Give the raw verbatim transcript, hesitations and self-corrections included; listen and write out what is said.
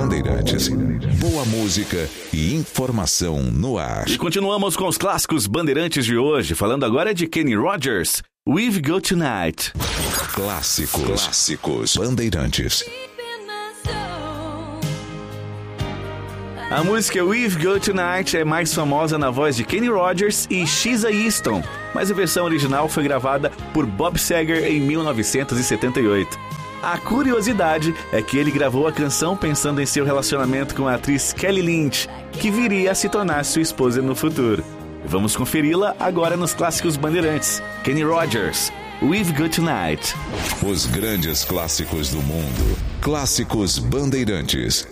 Bandeirantes. Boa música e informação no ar. E continuamos com os clássicos Bandeirantes de hoje, falando agora de Kenny Rogers, We've Got Tonight. Clássicos, clássicos Bandeirantes. A música We've Got Tonight é mais famosa na voz de Kenny Rogers e Sheila Easton, mas a versão original foi gravada por Bob Seger em mil novecentos e setenta e oito. A curiosidade é que ele gravou a canção pensando em seu relacionamento com a atriz Kelly Lynch, que viria a se tornar sua esposa no futuro. Vamos conferi-la agora nos clássicos Bandeirantes. Kenny Rogers, We've Got Tonight. Os grandes clássicos do mundo. Clássicos Bandeirantes.